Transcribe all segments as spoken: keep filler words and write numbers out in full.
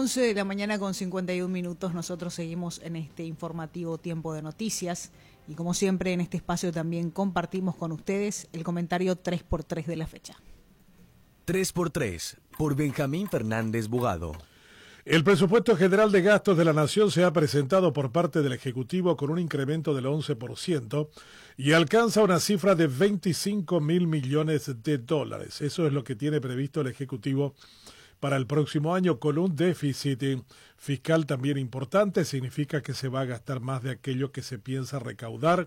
once de la mañana con cincuenta y un minutos. Nosotros seguimos en este informativo Tiempo de Noticias y como siempre en este espacio también compartimos con ustedes el comentario tres por tres de la fecha. tres por tres, por Benjamín Fernández Bugado. El presupuesto general de gastos de la Nación se ha presentado por parte del Ejecutivo con un incremento del once por ciento y alcanza una cifra de veinticinco mil millones de dólares. Eso es lo que tiene previsto el Ejecutivo para el próximo año, con un déficit fiscal también importante. Significa que se va a gastar más de aquello que se piensa recaudar.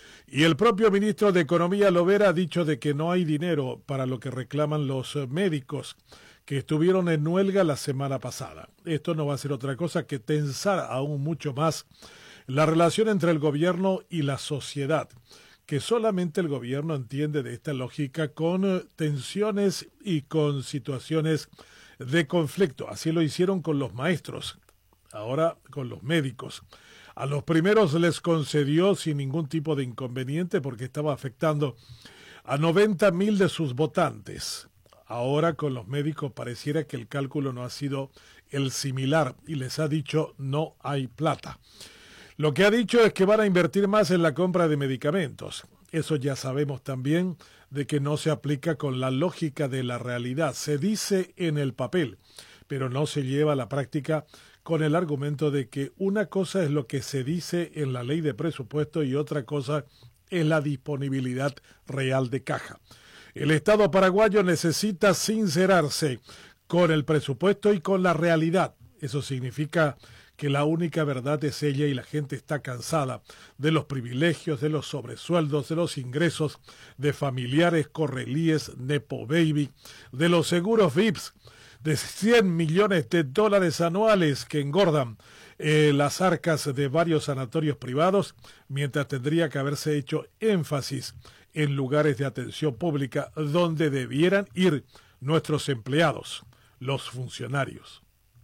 Y el propio ministro de Economía, Lovera, ha dicho de que no hay dinero para lo que reclaman los médicos que estuvieron en huelga la semana pasada. Esto no va a ser otra cosa que tensar aún mucho más la relación entre el gobierno y la sociedad, que solamente el gobierno entiende de esta lógica con tensiones y con situaciones de conflicto. Así lo hicieron con los maestros, ahora con los médicos. A los primeros les concedió sin ningún tipo de inconveniente porque estaba afectando a noventa mil de sus votantes. Ahora con los médicos pareciera que el cálculo no ha sido el similar y les ha dicho no hay plata. Lo que ha dicho es que van a invertir más en la compra de medicamentos. Eso ya sabemos también de que no se aplica con la lógica de la realidad. Se dice en el papel, pero no se lleva a la práctica con el argumento de que una cosa es lo que se dice en la ley de presupuesto y otra cosa es la disponibilidad real de caja. El Estado paraguayo necesita sincerarse con el presupuesto y con la realidad. Eso significa que la única verdad es ella y la gente está cansada de los privilegios, de los sobresueldos, de los ingresos de familiares, correlíes, nepo baby, de los seguros V I Ps, de cien millones de dólares anuales que engordan eh, las arcas de varios sanatorios privados, mientras tendría que haberse hecho énfasis en lugares de atención pública donde debieran ir nuestros empleados, los funcionarios.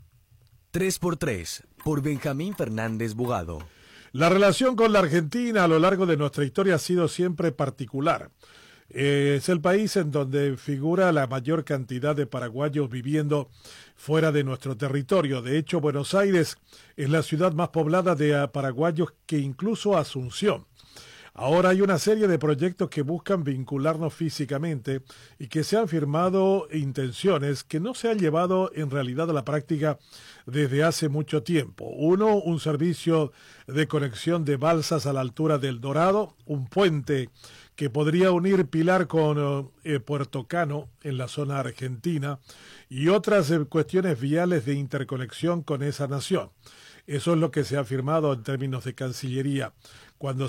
tres por tres, por Benjamín Fernández Bugado. La relación con la Argentina a lo largo de nuestra historia ha sido siempre particular. Eh, es el país en donde figura la mayor cantidad de paraguayos viviendo fuera de nuestro territorio. De hecho, Buenos Aires es la ciudad más poblada de paraguayos que incluso Asunción. Ahora hay una serie de proyectos que buscan vincularnos físicamente y que se han firmado intenciones que no se han llevado en realidad a la práctica desde hace mucho tiempo. Uno, un servicio de conexión de balsas a la altura del Dorado, un puente que podría unir Pilar con eh, Puerto Cano en la zona argentina y otras eh, cuestiones viales de interconexión con esa nación. Eso es lo que se ha firmado en términos de Cancillería. Cuando